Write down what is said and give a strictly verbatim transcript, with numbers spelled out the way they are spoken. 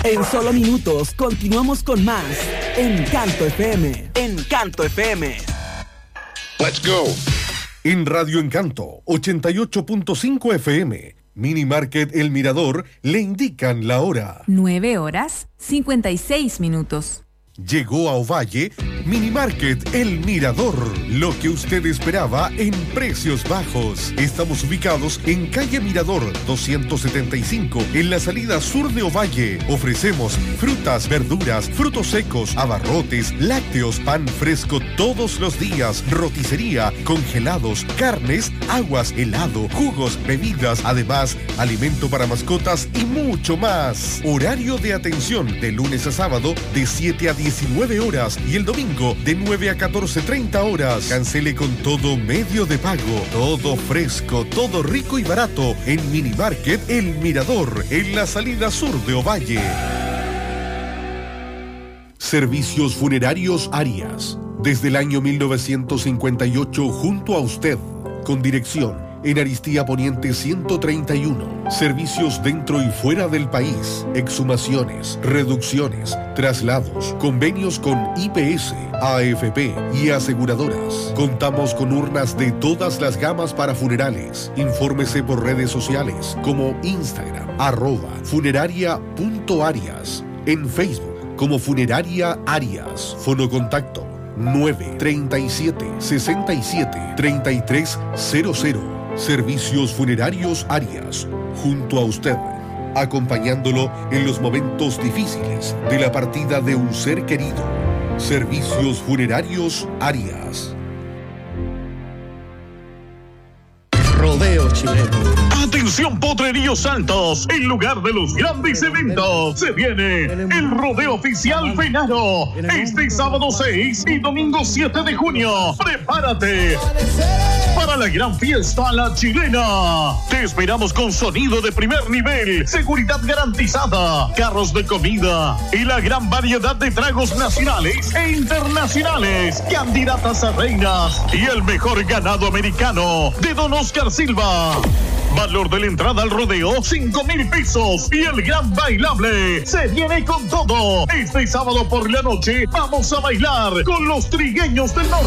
En solo minutos continuamos con más Encanto F M. Encanto F M. Let's go. En Radio Encanto ochenta y ocho punto cinco F M, Mini Market El Mirador le indican la hora. nueve horas cincuenta y seis minutos. Llegó a Ovalle Mini Market El Mirador, lo que usted esperaba en precios bajos. Estamos ubicados en calle Mirador doscientos setenta y cinco, en la salida sur de Ovalle. Ofrecemos frutas, verduras, frutos secos, abarrotes, lácteos, pan fresco todos los días, roticería, congelados, carnes, aguas, helado, jugos, bebidas, además alimento para mascotas y mucho más. Horario de atención de lunes a sábado de siete a diecinueve horas y el domingo de nueve a catorce treinta horas. Cancele con todo medio de pago. Todo fresco, todo rico y barato en Mini Market El Mirador, en la salida sur de Ovalle. Servicios Funerarios Arias. Desde el año mil novecientos cincuenta y ocho junto a usted. Con dirección en Aristía Poniente ciento treinta y uno. Servicios dentro y fuera del país. Exhumaciones, reducciones, traslados, convenios con I P S, A F P y aseguradoras. Contamos con urnas de todas las gamas para funerales. Infórmese por redes sociales como Instagram, arroba funeraria.arias. En Facebook como Funeraria Arias. Fonocontacto nueve treinta y siete sesenta y siete treinta y tres cero cero. Servicios Funerarios Arias, junto a usted, acompañándolo en los momentos difíciles de la partida de un ser querido. Servicios Funerarios Arias. Rodeo chileno. Atención Potreríos Santos, en lugar de los grandes eventos, se viene el Rodeo Oficial Venaro, este sábado seis y domingo siete de junio. Prepárate para la gran fiesta a la chilena. Te esperamos con sonido de primer nivel, seguridad garantizada, carros de comida y la gran variedad de tragos nacionales e internacionales, candidatas a reinas y el mejor ganado americano de Don Oscar Silva. Valor de la entrada al rodeo, cinco mil pesos. Y el gran bailable se viene con todo. Este sábado por la noche vamos a bailar con los trigueños del norte.